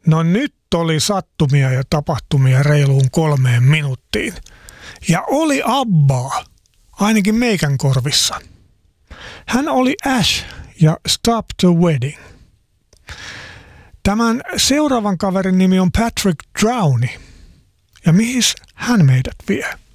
No nyt oli sattumia ja tapahtumia reiluun 3 minuuttiin. Ja oli Abbaa, ainakin meikän korvissa. Hän oli Ash ja Stop the Wedding. Tämän seuraavan kaverin nimi on Patrick Downey. Ja mihin hän meidät vie?